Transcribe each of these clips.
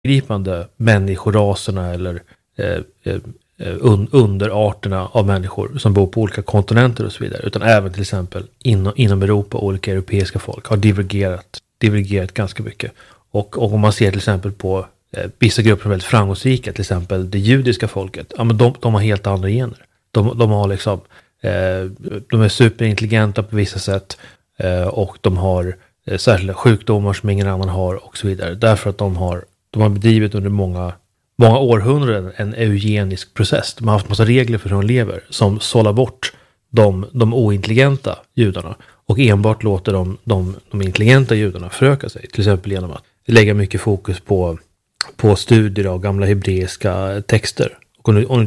övergripande människoraserna eller underarterna av människor som bor på olika kontinenter och så vidare, utan även till exempel inom Europa, olika europeiska folk har divergerat ganska mycket. Och om man ser till exempel på vissa grupper som är väldigt framgångsrika, till exempel det judiska folket, ja, men de har helt andra gener. De har liksom, de är superintelligenta på vissa sätt och de har särskilda sjukdomar som ingen annan har och så vidare. Därför att de har bedrivit under många århundraden en eugenisk process. De har haft massa regler för hur de lever som sållar bort de ointelligenta judarna och enbart låter de intelligenta judarna föröka sig. Till exempel genom att lägga mycket fokus på studier av gamla hebreiska texter. Och om du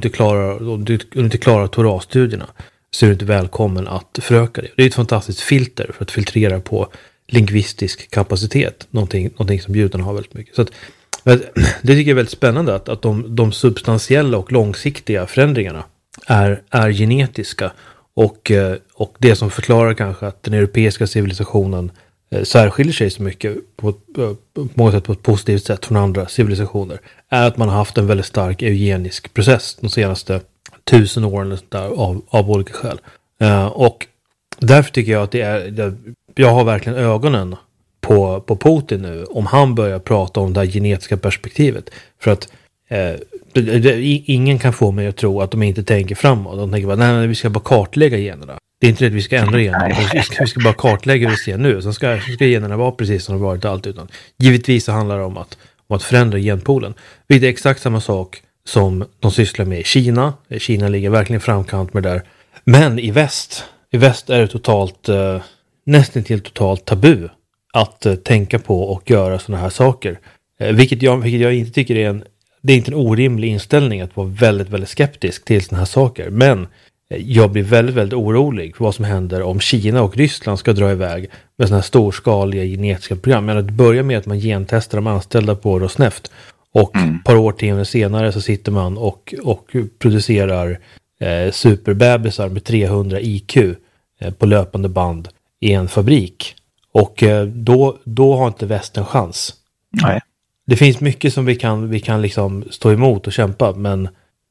inte klarar Torah-studierna så är du inte välkommen att föröka det. Det är ett fantastiskt filter för att filtrera på lingvistisk kapacitet. Någonting som judarna har väldigt mycket. Så att, det tycker jag är väldigt spännande att de substantiella och långsiktiga förändringarna är genetiska. Och det som förklarar kanske att den europeiska civilisationen särskiljer sig så mycket på många sätt på ett positivt sätt från andra civilisationer är att man har haft en väldigt stark eugenisk process de senaste 1000 åren av olika skäl. Och därför tycker jag att jag har verkligen ögonen på Putin nu om han börjar prata om det här genetiska perspektivet. För att ingen kan få mig att tro att de inte tänker framåt. De tänker bara, nej, vi ska bara kartlägga generna. Det är inte det att vi ska ändra generna. Vi ska bara kartlägga hur vi ser nu. Sen ska generna vara precis som de varit alltid. Utan givetvis så handlar det om att förändra genpoolen. Vilket är exakt samma sak som de sysslar med i Kina. Kina ligger verkligen framkant med det där. Men i väst är det nästan till totalt tabu att tänka på och göra sådana här saker. Vilket jag inte tycker det är inte en orimlig inställning att vara väldigt, väldigt skeptisk till sådana här saker. Men jag blir väldigt, väldigt orolig för vad som händer om Kina och Ryssland ska dra iväg med sådana här storskaliga genetiska program. Men att börja med att man gentestar de anställda på Rosneft och ett par årtionden senare så sitter man och producerar superbebisar med 300 IQ på löpande band i en fabrik. Och då har inte väst en chans. Nej. Det finns mycket som vi kan liksom stå emot och kämpa, men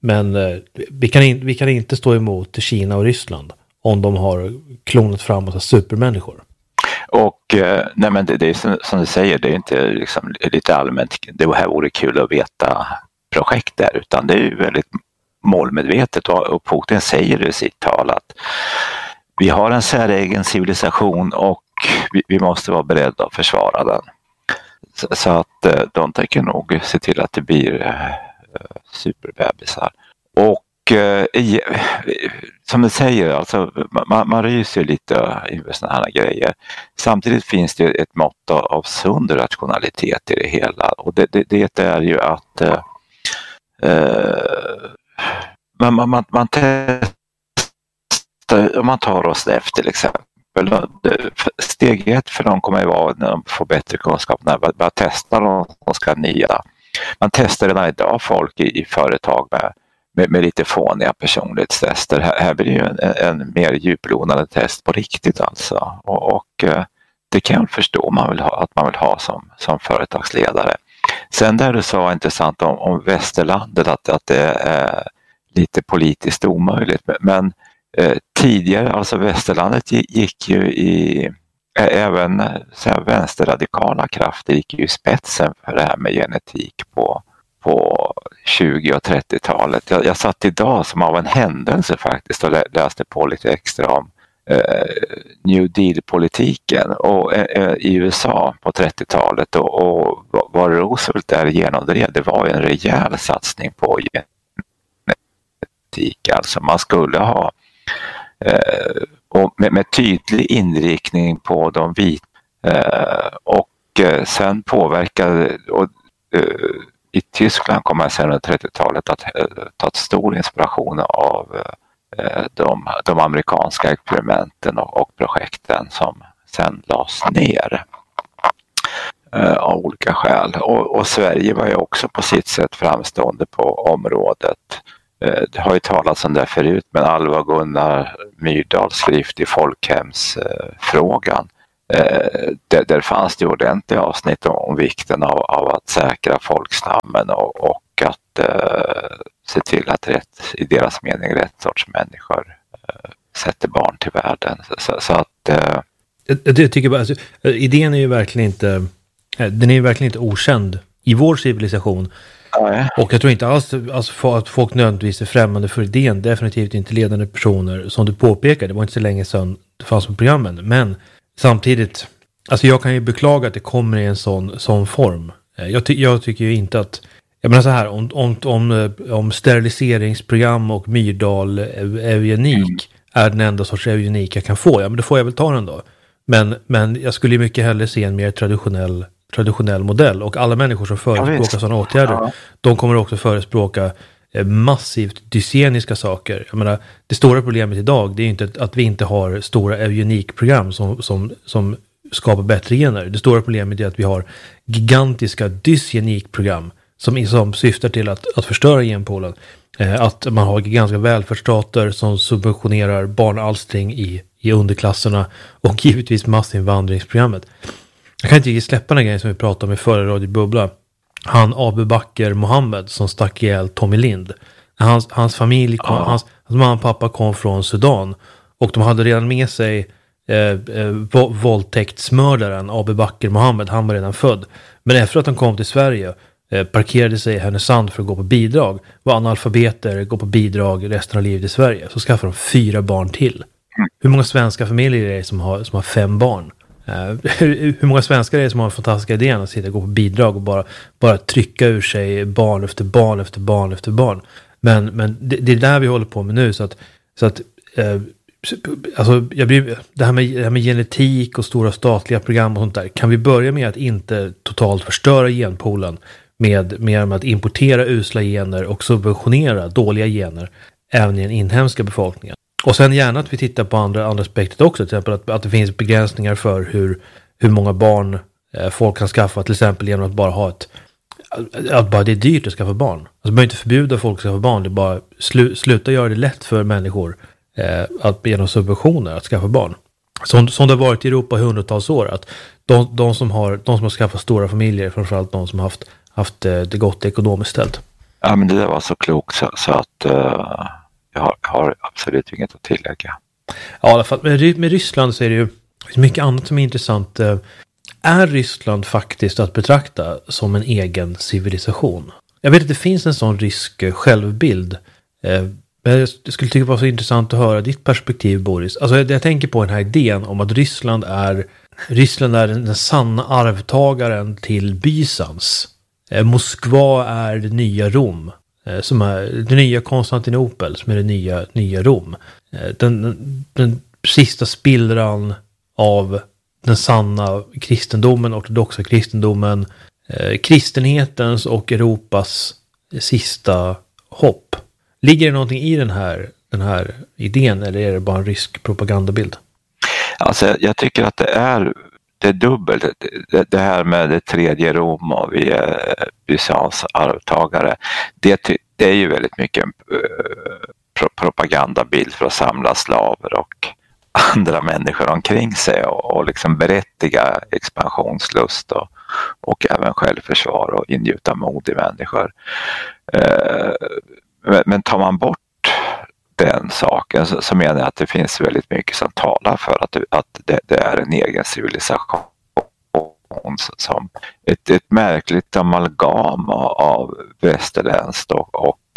vi kan inte stå emot Kina och Ryssland om de har klonat fram massa supermänniskor. Och nej, men det är som du säger, det är inte liksom lite allmänt, det här vore kul att veta projekt där, utan det är ju väldigt målmedvetet och Putin säger i sitt tal att vi har en säregen civilisation och vi måste vara beredda att försvara den. Så att de tänker nog se till att det blir superbebisar. Och som du säger, alltså, man ryser ju lite inför sådana här grejer. Samtidigt finns det ett mått av sund rationalitet i det hela. Och det är ju att man testar, om man tar oss efter till exempel. Steg 1 för dem kommer ju vara när de får bättre kunskap när man testar de ska nya. Man testar redan idag folk i företag med lite fåniga personlighetstester. Här blir det ju en mer djuplodande test på riktigt alltså. Och det kan jag förstå att man vill ha som företagsledare. Sen där du sa intressant om västerlandet att det är lite politiskt omöjligt, men tidigare, alltså västerlandet gick ju även vänsterradikala krafter gick ju i spetsen för det här med genetik på 20- och 30-talet. Jag satt idag som av en händelse faktiskt och läste på lite extra om New Deal-politiken och i USA på 30-talet och vad Roosevelt där genomdrev, det var en rejäl satsning på genetik. Alltså man skulle ha och med tydlig inriktning på de vita och sen påverkade och i Tyskland kommer sen under 30-talet att ta stor inspiration av de amerikanska experimenten och projekten som sen lades ner av olika skäl. Och Sverige var ju också på sitt sätt framstående på området. Det har ju talats om det förut, men Alva Gunnar Myrdals skrift i folkhemsfrågan Där fanns det ordentliga avsnitt om vikten av att säkra folkstammen och att se till att i deras mening rätt sorts människor sätter barn till världen. Så att... Jag tycker bara, alltså, idén är ju verkligen inte, den är ju verkligen inte okänd i vår civilisation. Nej. Och jag tror inte alls alltså, att folk nödvändigtvis är främmande för idén. Definitivt inte ledande personer, som du påpekar. Det var inte så länge sedan det fanns på programmen. Men samtidigt, alltså jag kan ju beklaga att det kommer i en sån form. Jag tycker ju inte att, jag menar så här, om steriliseringsprogram och Myrdal eugenik är den enda sorts eugenik jag kan få, ja men då får jag väl ta den då. Men jag skulle ju mycket hellre se en mer traditionell modell, och alla människor som förespråkar sådana åtgärder, de kommer också förespråka massivt dysgeniska saker. Jag menar, det stora problemet idag, det är ju inte att vi inte har stora eugenikprogram som skapar bättre gener. Det stora problemet är att vi har gigantiska dysgenikprogram som syftar till att förstöra genpoolen. Att man har gigantiska välfärdsstater som subventionerar barnalstring i underklasserna, och givetvis massinvandringsprogrammet. Jag kan inte släppa den grejen som vi pratade om i förra Radio Bubbla. Han Abu Bakr Mohammed som stack ihjäl Tommy Lind. Hans familj, hans mamma och pappa kom från Sudan, och de hade redan med sig våldtäktsmördaren Abu Bakr Mohammed. Han var redan född. Men efter att han kom till Sverige, parkerade sig i Härnösand för att gå på bidrag, var analfabeter, gå på bidrag resten av livet i Sverige, så skaffade de 4 barn till. Hur många svenska familjer är det som har 5 barn? Hur många svenskar är det som har en fantastisk idé att sitta och gå på bidrag och bara trycka ur sig barn efter barn efter barn efter barn? Men det är där vi håller på med nu, så att alltså det här med genetik och stora statliga program och sånt där, kan vi börja med att inte totalt förstöra genpoolen med att importera usla gener och subventionera dåliga gener även i den inhemska befolkningen. Och sen gärna att vi tittar på andra aspekter också, till exempel att det finns begränsningar för hur många barn folk kan skaffa, till exempel genom att bara ha att bara det är dyrt att skaffa barn. Alltså man behöver inte förbjuda folk att skaffa barn, det är bara sluta göra det lätt för människor att genom subventioner att skaffa barn. Som det har varit i Europa i hundratals år, att de som har skaffat stora familjer, framförallt de som har haft det gott ekonomiskt ställt. Ja, men det där var så klokt så att jag har absolut inget att tillägga. Ja, i alla fall med Ryssland så är det ju mycket annat som är intressant. Är Ryssland faktiskt att betrakta som en egen civilisation? Jag vet att det finns en sån rysk självbild. Men jag skulle tycka det var så intressant att höra ditt perspektiv, Boris. Alltså jag tänker på den här idén om att Ryssland är den sanna arvtagaren till Bysans. Moskva är det nya Rom, som är det nya Konstantinopel, som är det nya Rom. Den sista spillran av den sanna kristendomen, ortodoxa kristendomen, kristenhetens och Europas sista hopp. Ligger det någonting i den här idén, eller är det bara en rysk propagandabild? Alltså jag tycker att det är dubbelt. Det här med det tredje Rom och vi är Bysans arvtagare. Det är ju väldigt mycket en propagandabild för att samla slaver och andra människor omkring sig och liksom berättiga expansionslust och även självförsvar och ingjuta mod i människor. Men tar man bort den saken så menar jag att det finns väldigt mycket som talar för att det är en egen civilisation som ett märkligt amalgam av västerländskt och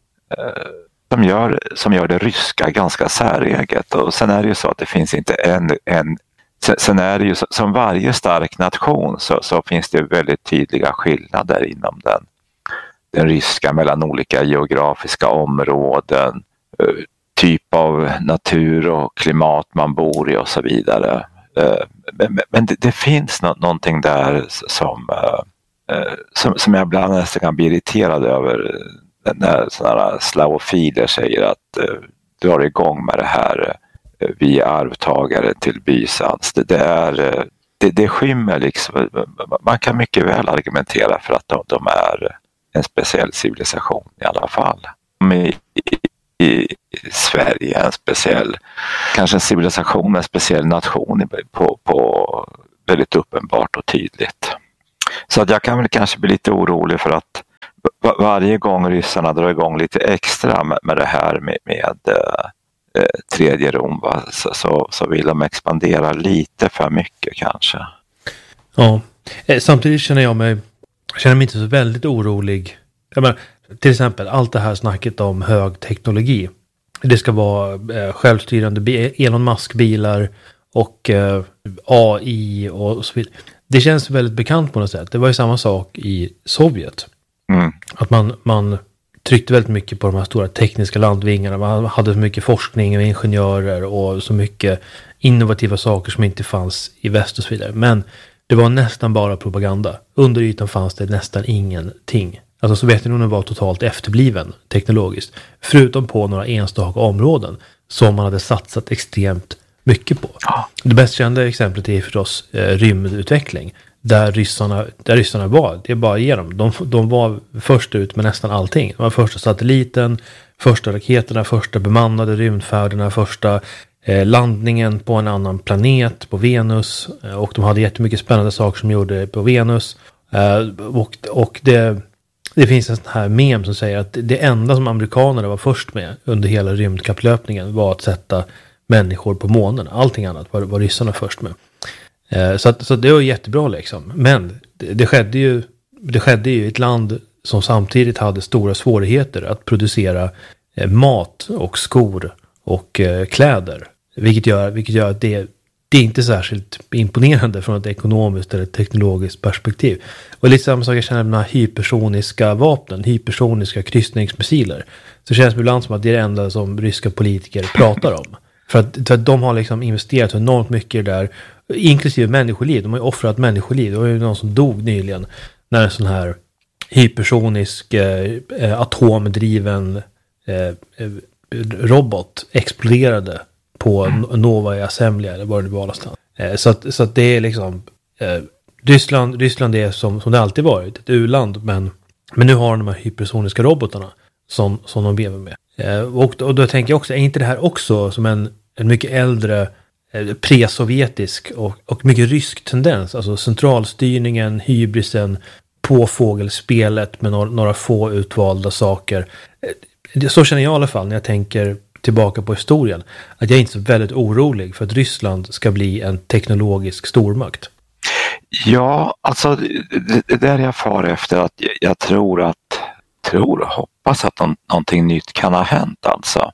som gör det ryska ganska säreget. Och sen är det ju så att det finns inte sen är det ju som varje stark nation så finns det väldigt tydliga skillnader inom den ryska mellan olika geografiska områden, typ av natur och klimat man bor i och så vidare. Men det finns någonting där som jag ibland nästan kan bli irriterad över när sådana slavofiler säger att drar igång med det här vi är arvtagare till Bysans. Det skymmer liksom. Man kan mycket väl argumentera för att de är en speciell civilisation i alla fall. I Sverige en speciell, kanske en civilisation, en speciell nation på väldigt uppenbart och tydligt. Så att jag kan väl kanske bli lite orolig för att varje gång ryssarna drar igång lite extra med det här med tredje Rom, så vill de expandera lite för mycket kanske. Ja, samtidigt känner jag mig inte så väldigt orolig. Jag menar, till exempel allt det här snacket om hög teknologi. Det ska vara självstyrande Elon Musk-bilar och AI och så vidare. Det känns väldigt bekant på något sätt. Det var ju samma sak i Sovjet. Mm. Att man tryckte väldigt mycket på de här stora tekniska landvingarna. Man hade så mycket forskning och ingenjörer och så mycket innovativa saker som inte fanns i väst och så vidare. Men det var nästan bara propaganda. Under ytan fanns det nästan ingenting. Alltså Sovjetunionen var totalt efterbliven teknologiskt. Förutom på några enstaka områden som man hade satsat extremt mycket på. Det bäst kända exemplet är förstås rymdutveckling. Där ryssarna var. Det är bara igenom. De var först ut med nästan allting. De var första satelliten, första raketerna, första bemannade rymdfärderna, första landningen på en annan planet, på Venus. Och de hade jättemycket spännande saker som gjorde på Venus. Och det finns en sån här mem som säger att det enda som amerikanerna var först med under hela rymdkapplöpningen var att sätta människor på månen. Allting annat var ryssarna först med. Så det var jättebra liksom. Men det skedde ju i ett land som samtidigt hade stora svårigheter att producera mat och skor och kläder. Vilket gör att det är inte särskilt imponerande från ett ekonomiskt eller teknologiskt perspektiv. Och lite samma sak jag känner med hypersoniska vapnen, hypersoniska kryssningsmissiler. Så känns det ibland som att det är det enda som ryska politiker pratar om. För att de har liksom investerat enormt mycket där, inklusive människoliv. De har ju offrat människoliv. Det var ju någon som dog nyligen när en sån här hypersonisk atomdriven robot exploderade på Nova Assembly eller vad det var någonstans. Så att det är liksom Ryssland är som det alltid varit, ett u-land, men nu har de här hypersoniska robotarna som de lever med. Och då tänker jag också, är inte det här också som en mycket äldre presovjetisk och mycket rysk tendens, alltså centralstyrningen, hybrisen, påfågelspelet med några få utvalda saker. Så känner jag i alla fall när jag tänker tillbaka på historien, att jag är inte så väldigt orolig för att Ryssland ska bli en teknologisk stormakt. Ja, alltså det där jag far efter, att jag tror och hoppas att någonting nytt kan ha hänt alltså.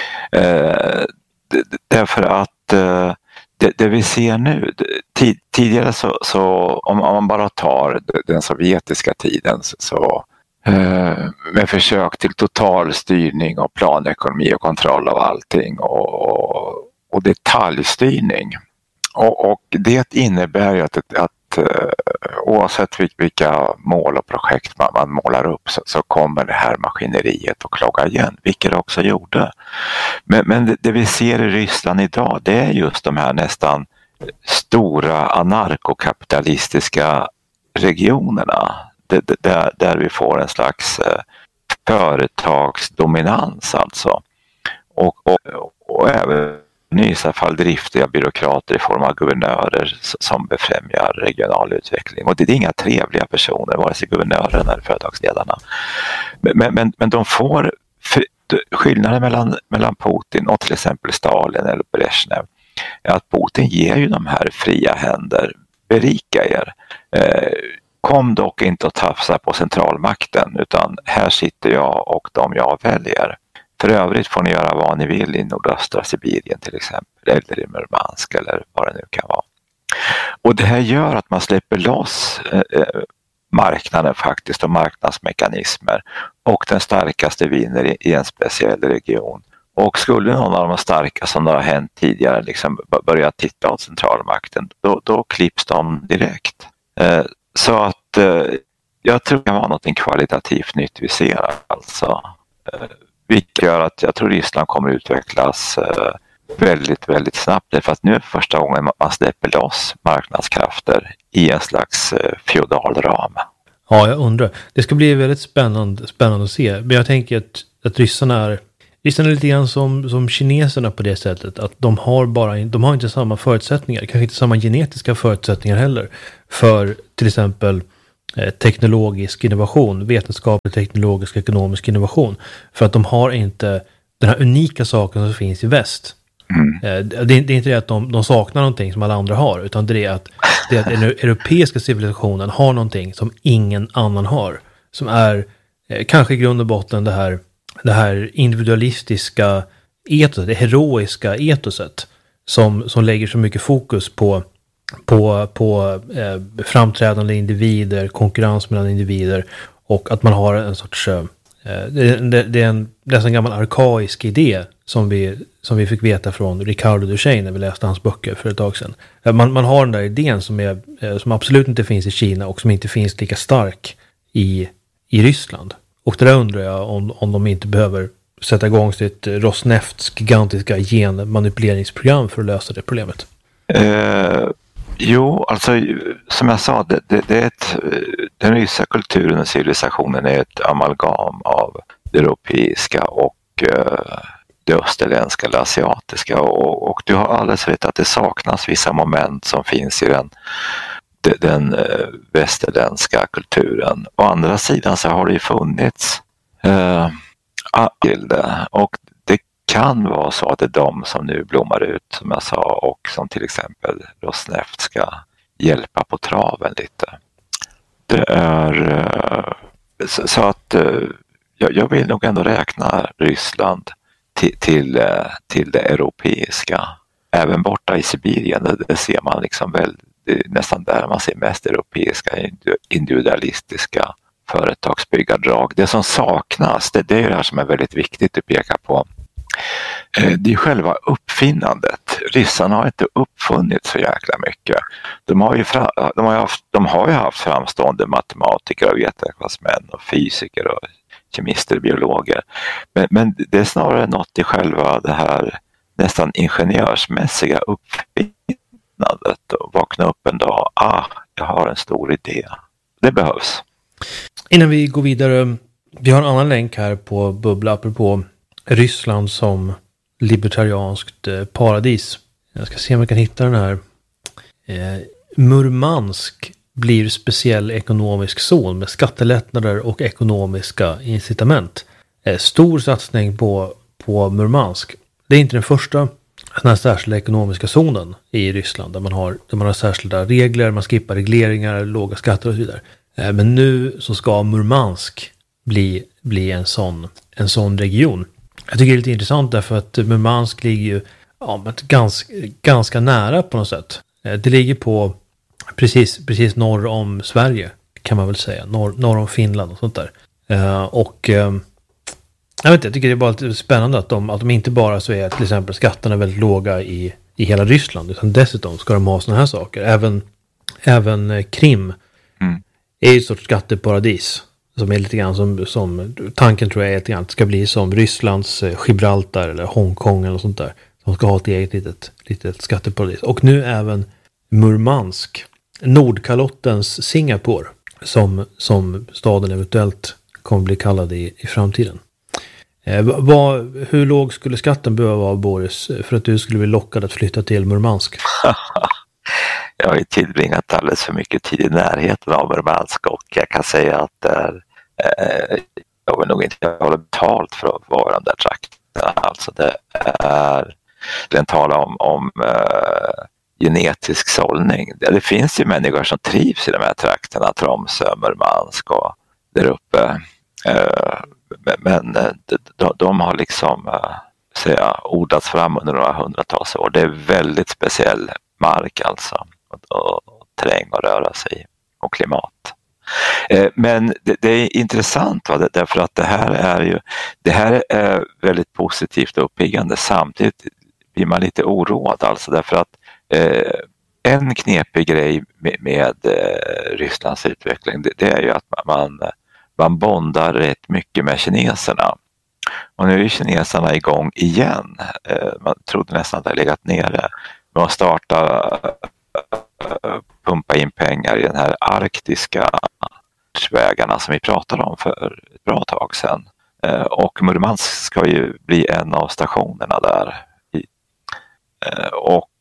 Därför att det vi ser nu, tidigare så om man bara tar den sovjetiska tiden så med försök till total styrning och planekonomi och kontroll av allting och detaljstyrning. Och det innebär ju att oavsett vilka mål och projekt man målar upp så kommer det här maskineriet att klogga igen, vilket det också gjorde. Men det vi ser i Ryssland idag, det är just de här nästan stora anarkokapitalistiska regionerna där vi får en slags företagsdominans alltså. Och även i vissa fall driftiga byråkrater i form av guvernörer som befrämjar regional utveckling. Och det är inga trevliga personer, vare sig guvernörerna eller företagsledarna. Men de får skillnaden mellan Putin och till exempel Stalin eller Brezhnev är att Putin ger ju de här fria händer, berika er. Kom dock inte att tafsa på centralmakten, utan här sitter jag och de jag väljer. För övrigt får ni göra vad ni vill i nordöstra Sibirien till exempel, eller i Murmansk eller vad det nu kan vara. Och det här gör att man släpper loss marknaden faktiskt och marknadsmekanismer, och den starkaste vinner i en speciell region. Och skulle någon av de starka som det har hänt tidigare liksom börja titta åt centralmakten, då klipps de direkt. Så att jag tror det kan vara något kvalitativt nytt vi ser alltså. Vilket gör att jag tror Ryssland kommer utvecklas väldigt, väldigt snabbt. Därför att nu är första gången man släpper loss marknadskrafter i en slags feodal ram. Ja, jag undrar. Det ska bli väldigt spännande att se. Men jag tänker att ryssarna är Visst är det lite grann som kineserna på det sättet, att de har inte samma förutsättningar, kanske inte samma genetiska förutsättningar heller, för till exempel teknologisk innovation, vetenskaplig, teknologisk, ekonomisk innovation, för att de har inte den här unika saken som finns i väst. Det är inte det att de saknar någonting som alla andra har, utan det är att den europeiska civilisationen har någonting som ingen annan har, som är kanske i grund och botten det här individualistiska etoset, det heroiska etoset som lägger så mycket fokus på framträdande individer, konkurrens mellan individer, och att man har en sorts det är en nästan gammal arkaisk idé som vi fick veta från Ricardo Duchesne när vi läste hans böcker för ett tag sedan. Man har den där idén som absolut inte finns i Kina och som inte finns lika stark i Ryssland. Och det där undrar jag om de inte behöver sätta igång sitt Rosnefts gigantiska genmanipuleringsprogram för att lösa det problemet. Jo, alltså som jag sa, den ryska kulturen och civilisationen är ett amalgam av det europeiska och det österländska eller asiatiska, och du har alldeles rätt att det saknas vissa moment som finns i den västerländska kulturen. Å andra sidan så har det ju funnits och det kan vara så att det är de som nu blommar ut, som jag sa, och som till exempel Rosneft ska hjälpa på traven lite. Det är så att jag vill nog ändå räkna Ryssland till det europeiska. Även borta i Sibirien, det ser man liksom väl, det är nästan där man ser mest europeiska individualistiska företagsbyggardrag. Det som saknas, det är det här som är väldigt viktigt att peka på. Det är själva uppfinnandet. Ryssarna har inte uppfunnit så jäkla mycket. De har ju haft framstående matematiker och vetenskapsmän och fysiker och kemister och biologer. Men det är snarare något i själva det här nästan ingenjörsmässiga uppfinnandet, och vakna upp en dag, jag har en stor idé. Det behövs. Innan vi går vidare, vi har en annan länk här på Bubbla apropå Ryssland som libertarianskt paradis. Jag ska se om jag kan hitta den här. Murmansk blir speciell ekonomisk zon med skattelättnader och ekonomiska incitament. Stor satsning på Murmansk. Det är inte den första den här särskilda ekonomiska zonen i Ryssland där man har särskilda regler, man skippar regleringar, låga skatter och så vidare. Men nu så ska Murmansk bli en sån region. Jag tycker det är lite intressant därför att Murmansk ligger ju ganska nära på något sätt. Det ligger på precis norr om Sverige kan man väl säga. Norr om Finland och sånt där. Jag tycker det är bara lite spännande att de inte bara så är till exempel skatterna väldigt låga i hela Ryssland, utan dessutom ska de ha såna här saker. Även Krim är ju ett sorts skatteparadis som är lite grann som tanken tror jag är att det ska bli som Rysslands Gibraltar eller Hongkong eller sånt där. De ska ha ett eget litet skatteparadis. Och nu även Murmansk, Nordkalottens Singapore, som staden eventuellt kommer bli kallad i framtiden. Hur låg skulle skatten behöva vara, Boris, för att du skulle bli lockad att flytta till Murmansk? Jag har ju tillbringat alldeles för mycket tid i närheten av Murmansk, och jag kan säga att jag vill nog inte hålla betalt för att vara i den där trakten. Alltså den talar om genetisk sållning. Det finns ju människor som trivs i de här trakterna, Tromsø, Murmansk och där uppe. Men de har liksom odlats fram under några hundratals år. Det är väldigt speciell mark alltså, och terräng att röra sig i, och klimat. Men det är intressant därför att det här är väldigt positivt och uppiggande. Samtidigt blir man lite oroad alltså, därför att en knepig grej med Rysslands utveckling det är ju att man bondar rätt mycket med kineserna. Och nu är kineserna igång igen. Man trodde nästan att det hade legat nere. Man startar pumpa in pengar i den här arktiska vägarna som vi pratade om för ett bra tag sedan. Och Murmansk ska ju bli en av stationerna där. Och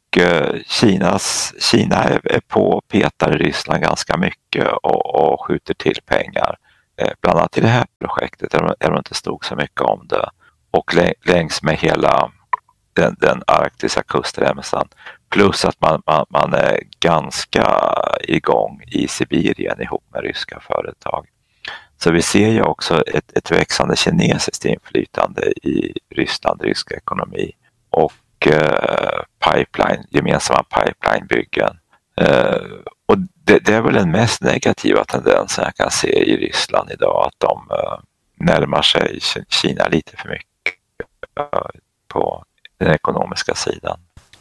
Kina är på och petar i Ryssland ganska mycket och skjuter till pengar. Bland annat i det här projektet, även om det inte stod så mycket om det. Och längs med hela den arktiska kustremsan. Plus att man är ganska igång i Sibirien ihop med ryska företag. Så vi ser ju också ett växande kinesiskt inflytande i Ryssland, rysk ekonomi och gemensamma pipelinebyggen. Och det är väl den mest negativa tendensen jag kan se i Ryssland idag, att de närmar sig Kina lite för mycket på den ekonomiska sidan.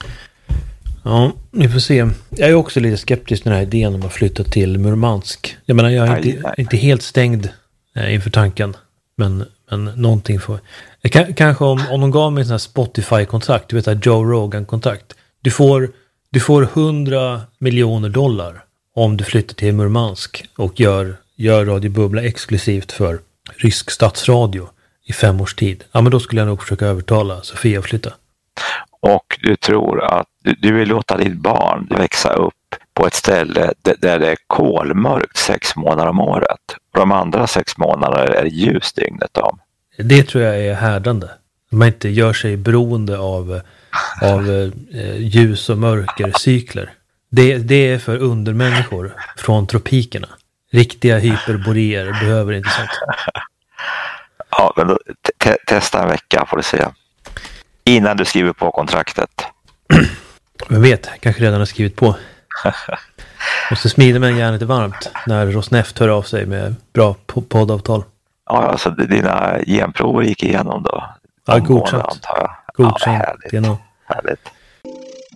Ja, vi får se. Jag är också lite skeptisk till den här idén om att flytta till Murmansk. Jag menar, jag är inte helt stängd inför tanken. Men någonting får... Kanske om de gav mig en sån här Spotify-kontrakt, du vet här Joe Rogan-kontrakt. Du får $100 miljoner om du flyttar till Murmansk och gör Radio Bubbla exklusivt för rysk statsradio i 5 års tid. Ja, men då skulle jag nog försöka övertala Sofia att flytta. Och du tror att du vill låta ditt barn växa upp på ett ställe där det är kolmörkt 6 månader om året. Och de andra 6 månader är ljus dygnet om. Det tror jag är härdande. Man inte gör sig beroende av ljus- och mörkercykler. Det är för undermänniskor från tropikerna. Riktiga hyperboreer behöver inte sånt. Ja, men då, testa en vecka får du se. Innan du skriver på kontraktet. Jag vet, kanske redan har skrivit på. Måste smida med järnet är varmt när Rosneft hör av sig med bra poddavtal. Ja, alltså dina genprover gick igenom då? Ja, godkänt. Antar jag. Godkänt. Ja, härligt. Härligt.